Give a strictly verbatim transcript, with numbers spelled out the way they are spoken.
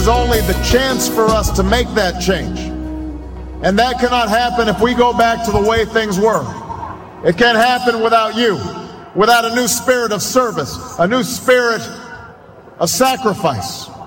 is only the chance for us to make that change. And that cannot happen if we go back to the way things were. It can't happen without you, without a new spirit of service, a new spirit of sacrifice.